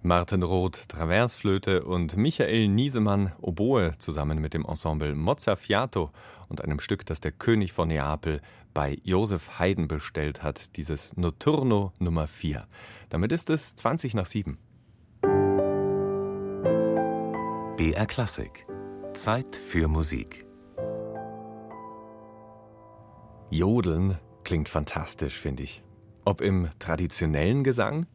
Martin Roth, Traversflöte und Michael Niesemann, Oboe, zusammen mit dem Ensemble Mozzafiato und einem Stück, das der König von Neapel bei Joseph Haydn bestellt hat, dieses Notturno Nummer 4. Damit ist es 7:20. BR Klassik. Zeit für Musik. Jodeln klingt fantastisch, finde ich. Ob im traditionellen Gesang,